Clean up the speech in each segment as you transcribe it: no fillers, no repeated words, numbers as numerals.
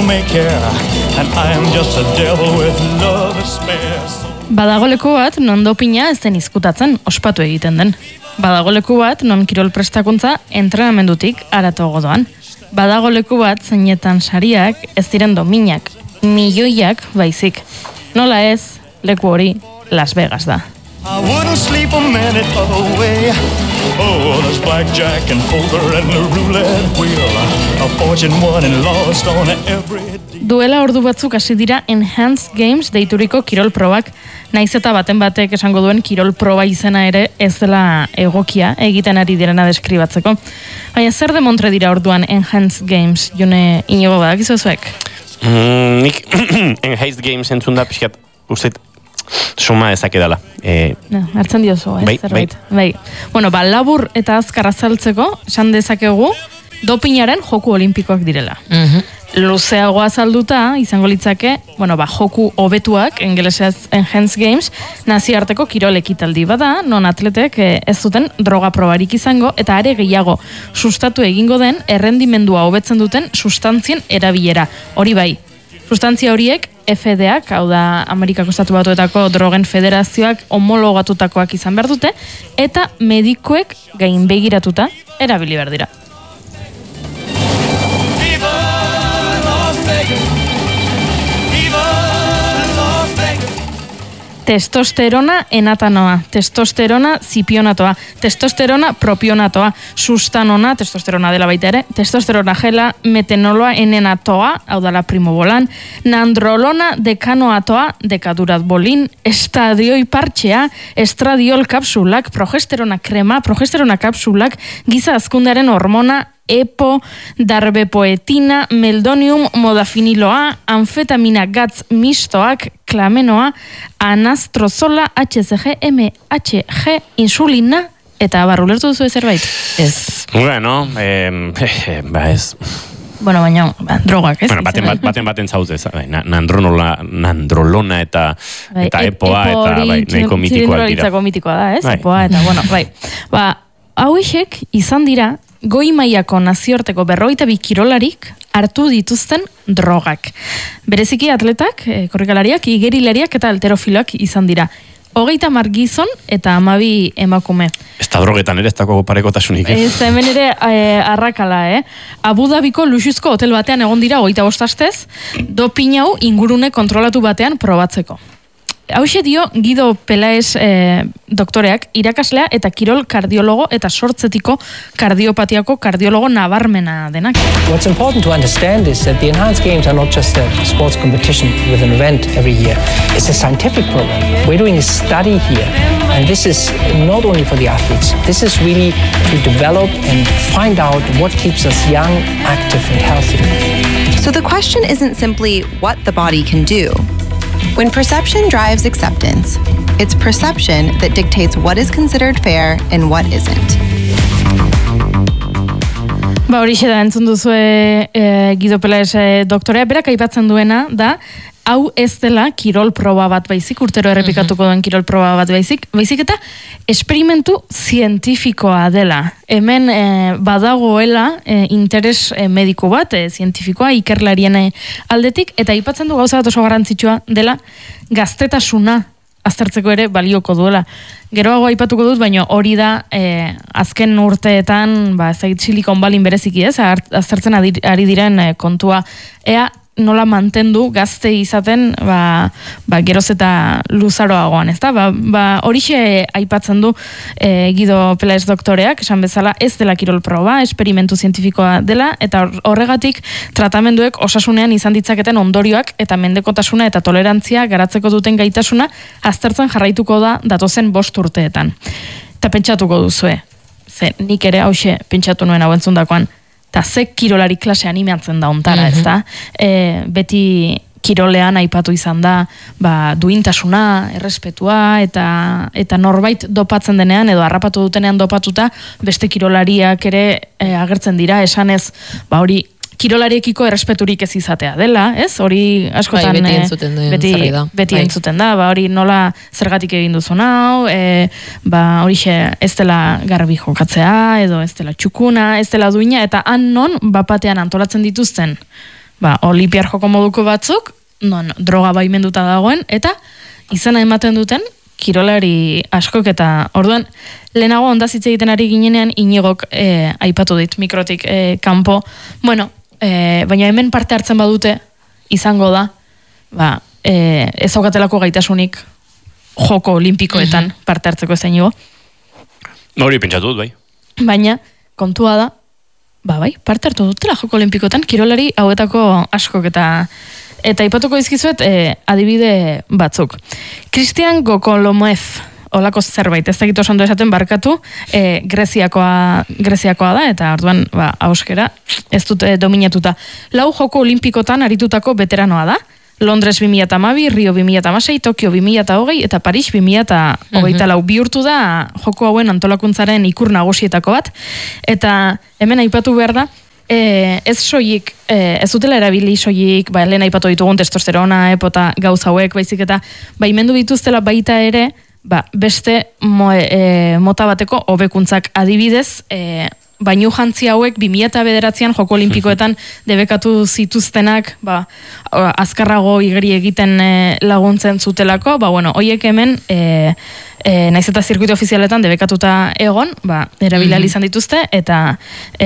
may care, and I am just a devil with love to spare. Badago leku bat non dopina ez den izkutatzen, ospatu egiten den. Badago leku bat non kirol prestakuntza entrenamendutik haratago doan. Badago leku bat zeinetan sariak ez diren dominak, milioiak baizik. Nola ez, leku hori Las Vegas da. I wouldn't sleep a minute away. Oh, there's blackjack and poker and the roulette wheel. A fortune won and lost on every day. Duela ordu batzuk hasi dira Enhanced Games deituriko kirol probak, naiz eta baten batek esango duen kirol proba izena ere ez dela egokia egiten ari direna deskribatzeko. Baina zer demontre dira orduan Enhanced Games, Jone Inigo badakizu zuek? Nik Enhanced Games entzun da pixkat, ustez, suma ezake dela. Hartzen diozu, ez? Bai. Bueno, labur eta azkar azaltzeko, esan dezakegu, dopinaren joku olimpikoak direla. Luzeago azalduta, izango litzake, joku hobetuak, ingelesez Enhanced Games, nazioarteko kirol ekitaldi bada, non atletek ez duten droga probarik izango, eta are gehiago, sustatu egingo den, errendimendua hobetzen duten sustantzien erabilera. Hori bai, sustantzia horiek FDAk, hau da Amerikako Estatu Batuetako drogen federazioak homologatutakoak izan behar dute, eta medikuek gainbegiratuta erabili behar dira. Testosterona enatanoa, testosterona zipionatoa, testosterona propionatoa, sustanona, testosterona dela baita ere, testosterona gela, metenoloa enenatoa, hau dala primobolan, nandrolona dekanoatoa, dekaduratbolin, estadioi partxea, estradiol kapsulak, progesterona krema, progesterona kapsulak, giza azkundearen hormona, EPO, darbepoetina, meldonium, modafiniloa, anfetamina gatz mistoak, klamenoa, anastrozola, HCG, MHG, insulina, eta ulertu duzu zerbait? Ez. Bueno, ez. Bueno, baina, drogak, ez? Bueno, baten zauz ez, nandrolona eta EPOa, eta nahiko mitikoak dira. Mitikoa da, ez? EPOa, eta, bai. Hauexek izan dira, goi mailako nazioarteko 42 kirolarik hartu dituzten drogak. Bereziki atletak, korrikalariak, igerilariak eta alterofiloak izan dira. 30 gizon eta 12 emakume. Ez da drogetan ere ez dago parekotasunik. Ez hemen ere arrakala, Abu Dhabiko luxuzko hotel batean egon dira 25 astez, dopin hau ingurune kontrolatu batean probatzeko. Hauxe dio Guido Pelaez doktoreak, irakaslea eta kirol kardiologo eta sortzetiko kardiopatiako kardiologo nabarmena denak. What's important to understand is that the Enhanced Games are not just a sports competition with an event every year. It's a scientific program. We're doing a study here, and this is not only for the athletes. This is really to develop and find out what keeps us young, active and healthy. So the question isn't simply what the body can do. When perception drives acceptance, it's perception that dictates what is considered fair and what isn't. Horixe da, entzun duzue Guido Pelaez doktorea, berak aipatzen duena da, hau ez dela kirol proba bat baizik, urtero errepikatuko duen kirol proba bat baizik eta esperimentu zientifikoa dela. Hemen badagoela interes mediko bat, zientifikoa, ikerlarien aldetik, eta aipatzen du gauza bat oso garrantzitsua dela gaztetasuna aztertzeko ere balioko duela. Geroago aipatuko dut, baina hori da azken urteetan, Silicon Valley bereziki ez, aztertzen ari diren kontua. Ea nola mantendu gazte izaten geroz eta luzaroagoan, ezta? Horixe aipatzen du Guido Pelaez doktoreak, esan bezala ez dela kirol proba, esperimentu zientifikoa dela, eta horregatik tratamenduek osasunean izan ditzaketen ondorioak eta mendekotasuna eta tolerantzia garatzeko duten gaitasuna aztertzen jarraituko da datozen 5 urteetan. Eta pentsatuko duzue, nik ere hauxe pentsatu nuen hau entzundakoan, eta ze kirolari klase animatzen da ontara, ez da? Beti kirolean aipatu izan da, duintasuna, errespetua, eta norbait dopatzen denean, edo harrapatu dutenean dopatuta, beste kirolariak ere agertzen dira, esanez, hori kirolariekiko errespeturik ez izatea dela, ez? Hori askotan beti entzuten da, hori nola zergatik egin duzun hau, horixe ez dela garbi jokatzea, edo ez dela txukuna, ez dela duina, eta han non bapatean antolatzen dituzten olimpiar joko moduko batzuk, droga baimenduta dagoen, eta izena ematen duten kirolari askok, eta orduan, lehenago ondaz hitz egiten ari ginenean Inigok aipatu dit mikrotik kanpo. Bueno, baina hemen parte hartzen badute, izango da, ez aukatelako gaitasunik joko olimpikoetan parte hartzeko ez Inigo. Hori pentsatu dut, bai. Baina, kontua da, parte hartu dutela joko olimpikoetan, kirolari hauetako askok, eta ipatuko izkizuet adibide batzuk. Christian Gokolomev, olako zerbait, ez dakit oso ondo esaten barkatu, Greziakoa da, eta orduan, auskera, ez dut dominatuta. 4 joko olimpikotan aritutako veteranoa da, Londres 2012, Rio 2016, Tokio 2020 eta Paris 2024 bihurtu da joko hauen antolakuntzaren ikur nagusietako bat, eta hemen aipatu behar da, ez soilik, ez dutela erabili soilik, lehen aipatu ditugun testosterona, epota gauza hauek, baizik eta baimendu dituztela baita ere, beste mota bateko hobekuntzak adibidez, bainu jantzi hauek 2009an joko olimpikoetan debekatu zituztenak azkarrago igeri egiten laguntzen zutelako, hoiek hemen naiz eta zirkuito ofizialetan debekatuta egon, erabilia izan dituzte, eta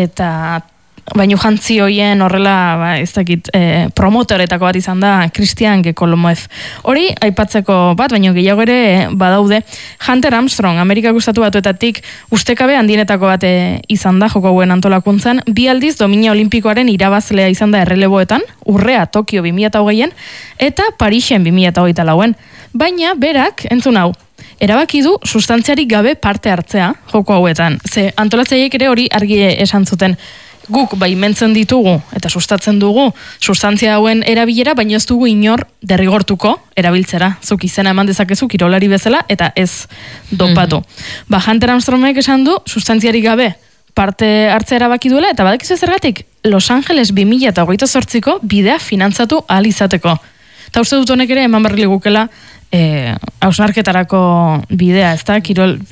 bainu jantzi hoien horrela, ez dakit, promotoretako bat izan da Christian Gokolomev. Hori, aipatzeko bat, baina gehiago ere badaude. Hunter Armstrong, Amerika Estatu Batuetatik ustekabe handienetako bat izan da joko hauen antolakuntzan, 2 aldiz domina olimpikoaren irabazlea izan da erreleboetan, Urrea Tokio 2020an, eta Parisen 2024an. Baina, berak, entzun hau, erabaki du sustantziarik gabe parte hartzea joko hauetan. Ze antolatzaileek ere hori argi esan zuten, guk baimentzen ditugu eta sustatzen dugu sustantzia hauen erabilera, baina ez dugu inor derrigortuko erabiltzera. Zuk izena eman dezakezu kirolari bezala eta ez dopatu. Hunter Armstrongek esan du sustantziarik gabe parte hartzea erabaki duela, eta badakizu zergatik Los Angeles 2028ko bidea finantzatu ahal izateko. Eta uste dut honek ere eman berri ligukela hausnarketarako bidea, ez da,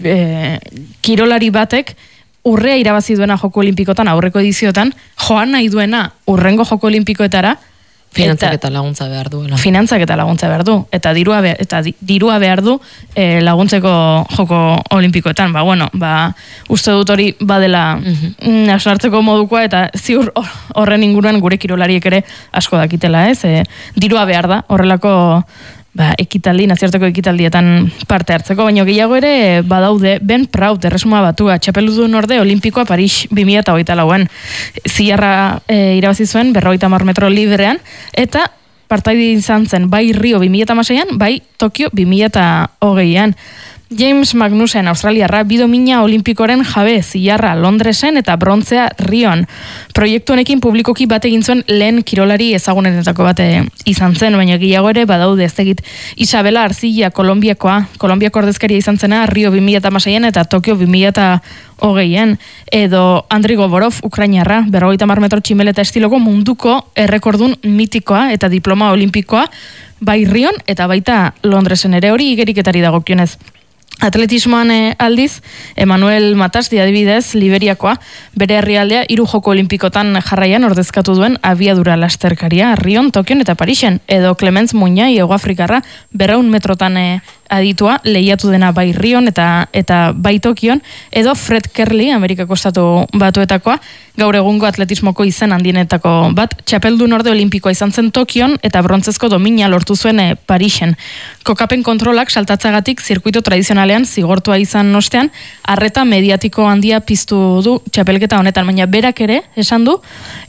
kirolari batek Urrea irabazi duena joko olimpikotan, aurreko ediziotan, joan nahi duena urrengo joko olimpikoetara, finantzak eta laguntza behar duela. Finantzak eta laguntza behar du, eta dirua behar du laguntzeko joko olimpikoetan. Uste dut hori badela hausnartzeko modukoa, eta ziur horren inguruan gure kirolariek ere asko dakitela, ez? Dirua behar da, horrelako ekitaldi, nazioarteko ekitaldietan parte hartzeko, baina gehiago ere badaude Ben Proud, Erresuma Batua, txapeldun orde olimpikoa Paris 2024an. Ziarra irabazi zuen 50 metro librean, eta partaide izan zen bai Rio 2016an, bai Tokio 2020an. James Magnussen, Australiarra, 2 domina olimpikoren jabe, ziarra Londresen eta brontzea Rion. Proiektu honekin publikoki bat egin zuen lehen kirolari ezagunetako bat izan zen, baina gehiago ere badaude, ez egit Isabela Arzilla, Kolombiako ordezkaria izan zena Rio 2016an eta Tokio 2020an, edo Andriy Govorov, Ukrainarra, 50 metro tximeleta estiloko munduko errekordun mitikoa eta diploma olimpikoa, bai Rion eta baita Londresen ere, hori igeriketari dagokionez. Atletismoan aldiz, Emmanuel Matasti adibidez, Liberiakoa, bere herrialdea 3 joko olimpikotan jarraian ordezkatu duen abiadura lasterkaria, Rion, Tokion eta Parisen, edo Clemens Muñai, Hegoafrikarra, 200 metrotan aditua, lehiatu dena bai Rion eta bai Tokion, edo Fred Kerley, Amerikako Estatu Batuetakoa, gaur egungo atletismoko izen handienetako bat, txapeldun orde olimpikoa izan zen Tokion eta brontzezko domina lortu zuen Parisen. Kokapen kontrolak saltatzagatik zirkuito tradizionalean zigortua izan ostean, arreta mediatiko handia piztu du txapelketa honetan, baina berak ere esan du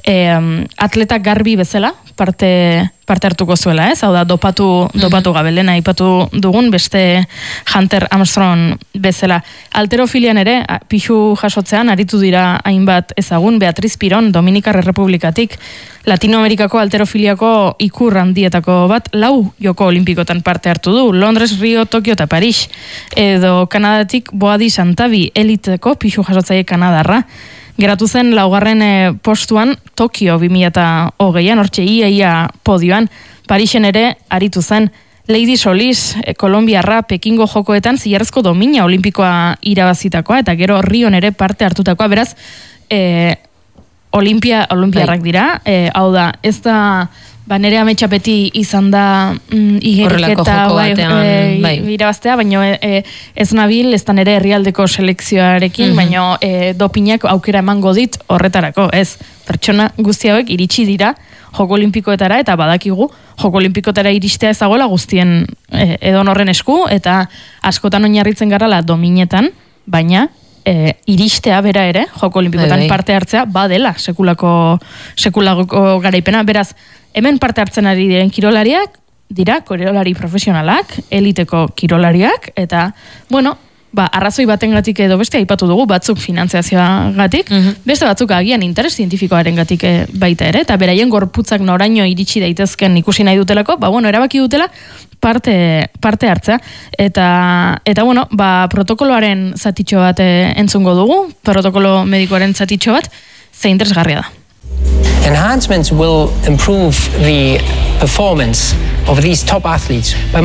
atleta garbi bezala parte hartuko zuela, ez? Hau da, dopatu gabelena aipatu dugun beste Hunter Armstrong bezala. Alterofilian ere, pixu jasotzean aritu dira hainbat ezagun, Beatriz Piron, Dominikar Errepublikatik, Latinoamerikako alterofiliako ikur handietako bat, 4 joko olimpikotan parte hartu du, Londres, Rio, Tokio eta Paris, edo Kanadatik Boadi Santabi, eliteko pixu jasotzaile kanadarra. Geratu zen 4. postuan Tokio 2020an, hortxe ia podioan, Parisen ere aritu zen. Lady Solis, Kolombiarra, Pekingo jokoetan zilarrezko domina olimpikoa irabazitakoa, eta gero Rion ere parte hartutakoa, beraz, olimpiarrak dira, hau da, ez da, nere ametsa beti izan da igeriketa irabaztea, baina ez nabil, ez da nere herrialdeko selekzioarekin, baina dopinak aukera emango dit horretarako, ez, pertsona guzti hauek iritsi dira Joko Olimpikoetara, eta badakigu Joko Olimpikoetara iristea ez dagoela guztien edonorren esku, eta askotan oinarritzen garala dominetan, baina iristea bera ere, Joko Olimpikoetan parte hartzea, badela sekulako garaipena, beraz, hemen parte hartzen ari diren kirolariak, dira kirolari profesionalak, eliteko kirolariak, eta, bueno, arrazoi batengatik edo beste aipatu dugu, batzuk finantziazioagatik, beste batzuk agian interes zientifikoarengatik baita ere, eta beraien gorputzak noraino iritsi daitezken ikusi nahi dutelako, bueno, erabaki dutela parte hartzea, eta bueno, protokoloaren zatitxo bat entzungo dugu, protokolo medikoaren zatitxo bat, ze interesgarria da. Enhancements will improve the performance of these top athletes by